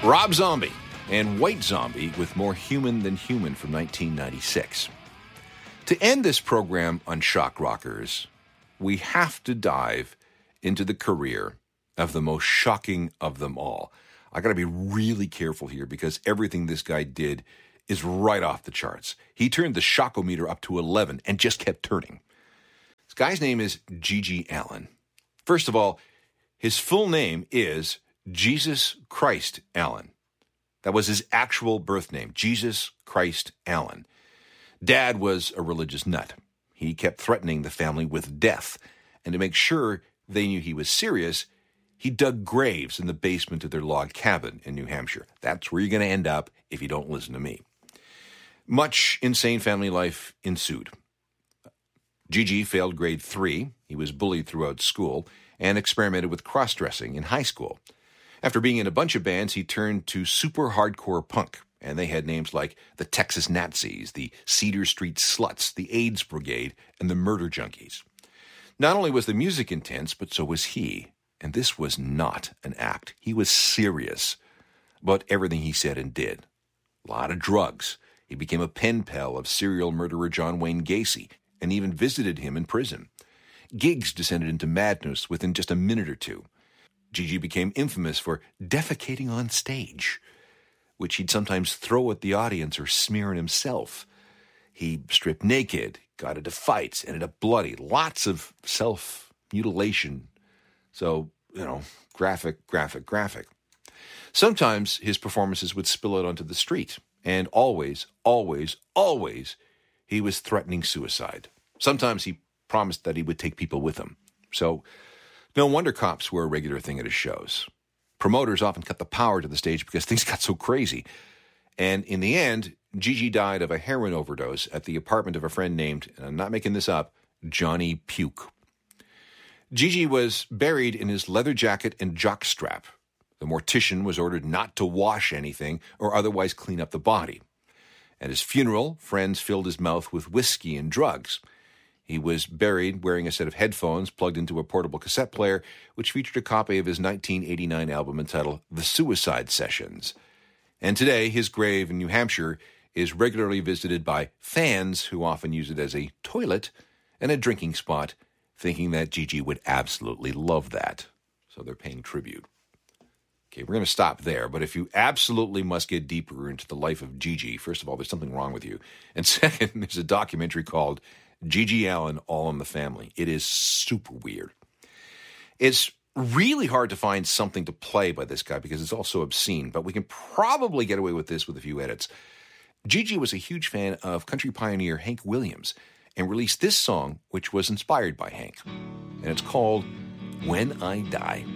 Rob Zombie and White Zombie with More Human Than Human from 1996. To end this program on Shock Rockers, we have to dive into the career of the most shocking of them all. I got to be really careful here because everything this guy did is right off the charts. He turned the shockometer up to 11 and just kept turning. This guy's name is GG Allin. First of all, his full name is Jesus Christ Allin. That was his actual birth name, Jesus Christ Allin. Dad was a religious nut. He kept threatening the family with death, and to make sure they knew he was serious, he dug graves in the basement of their log cabin in New Hampshire. That's where you're going to end up if you don't listen to me. Much insane family life ensued. GG failed grade 3. He was bullied throughout school and experimented with cross-dressing in high school. After being in a bunch of bands, he turned to super hardcore punk, and they had names like the Texas Nazis, the Cedar Street Sluts, the AIDS Brigade, and the Murder Junkies. Not only was the music intense, but so was he. And this was not an act. He was serious about everything he said and did. A lot of drugs. He became a pen pal of serial murderer John Wayne Gacy and even visited him in prison. Gigs descended into madness within just a minute or two. GG became infamous for defecating on stage, which he'd sometimes throw at the audience or smear on himself. He stripped naked, got into fights, ended up bloody, lots of self-mutilation. So, graphic. Sometimes his performances would spill out onto the street, and always, he was threatening suicide. Sometimes he promised that he would take people with him. So, no wonder cops were a regular thing at his shows. Promoters often cut the power to the stage because things got so crazy. And in the end, GG died of a heroin overdose at the apartment of a friend named, and I'm not making this up, Johnny Puke. GG was buried in his leather jacket and jockstrap. The mortician was ordered not to wash anything or otherwise clean up the body. At his funeral, friends filled his mouth with whiskey and drugs. He was buried wearing a set of headphones plugged into a portable cassette player, which featured a copy of his 1989 album entitled The Suicide Sessions. And today, his grave in New Hampshire is regularly visited by fans who often use it as a toilet and a drinking spot, thinking that GG would absolutely love that. So they're paying tribute. Okay, we're going to stop there, but if you absolutely must get deeper into the life of GG, first of all, there's something wrong with you. And second, there's a documentary called GG Allin, All in the Family. It is super weird. It's really hard to find something to play by this guy because it's all so obscene, but we can probably get away with this with a few edits. GG was a huge fan of country pioneer Hank Williams and released this song, which was inspired by Hank. And it's called When I Die.